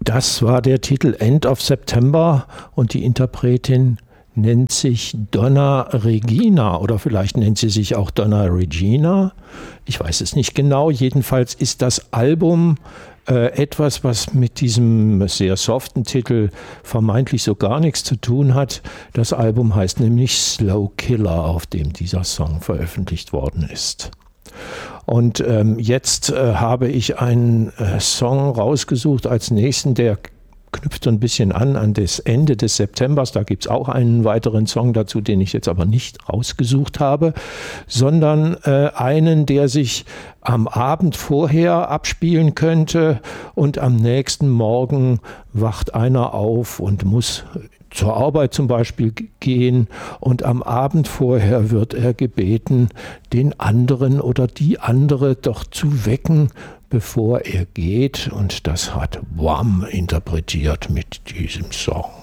Das war der Titel End of September und die Interpretin nennt sich Donna Regina oder vielleicht nennt sie sich auch Donna Regina. Ich weiß es nicht genau. Jedenfalls ist das Album etwas, was mit diesem sehr soften Titel vermeintlich so gar nichts zu tun hat. Das Album heißt nämlich Slow Killer, auf dem dieser Song veröffentlicht worden ist. Und jetzt habe ich einen Song rausgesucht als nächsten, der knüpft so ein bisschen an das Ende des Septembers. Da gibt es auch einen weiteren Song dazu, den ich jetzt aber nicht rausgesucht habe, sondern einen, der sich am Abend vorher abspielen könnte und am nächsten Morgen wacht einer auf und muss zur Arbeit zum Beispiel gehen und am Abend vorher wird er gebeten, den anderen oder die andere doch zu wecken, bevor er geht. Und das hat Wham interpretiert mit diesem Song.